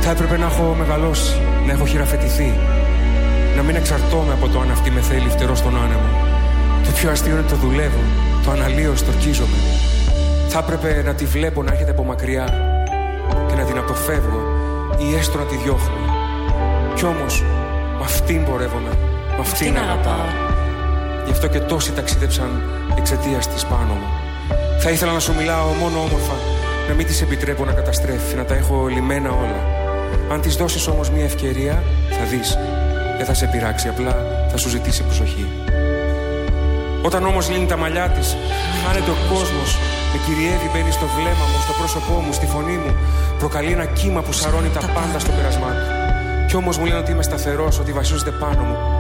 Θα έπρεπε να έχω μεγαλώσει, να έχω χειραφετηθεί. Να μην εξαρτώμαι από το αν αυτή με θέλει φτερό στον άνεμο. Το πιο αστείο είναι το δουλεύω, το αναλύω, στορκίζομαι. Θα έπρεπε να τη βλέπω να έρχεται από μακριά και να την αποφεύγω ή έστω να τη διώχνω. Κι όμως, με αυτήν πορεύομαι, με αυτήν αγαπάω. Γι' αυτό και τόσοι ταξίδεψαν εξαιτίας της πάνω μου. Θα ήθελα να σου μιλάω μόνο όμορφα, να μην της επιτρέπω να καταστρέφει, να τα έχω λυμμένα όλα. Αν της δώσεις όμως μια ευκαιρία, θα δεις. Δεν θα σε πειράξει, απλά θα σου ζητήσει προσοχή. Όταν όμως λύνει τα μαλλιά της, χάνεται ο κόσμος. Με κυριεύει, μπαίνει στο βλέμμα μου, στο πρόσωπό μου, στη φωνή μου. Προκαλεί ένα κύμα που σαρώνει τα πάντα στο πέρασμά του. Κι όμως μου λένε ότι είμαι σταθερός, ότι βασίζεται πάνω μου.